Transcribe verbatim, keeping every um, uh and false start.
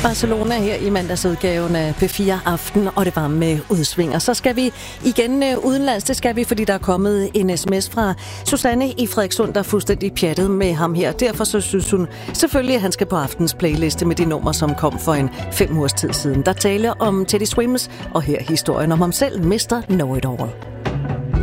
Barcelona her i mandagsudgaven af P fire Aften, og det var med udsvinger. Så skal vi igen udenlands, det skal vi, fordi der er kommet en sms fra Susanne i Frederikssund, der er fuldstændig pjattet med ham her. Derfor så synes hun selvfølgelig, at han skal på aftens playliste med de numre, som kom for en fem ugers tid siden. Der taler om Teddy Swims, og her historien om ham selv, mister Know It All.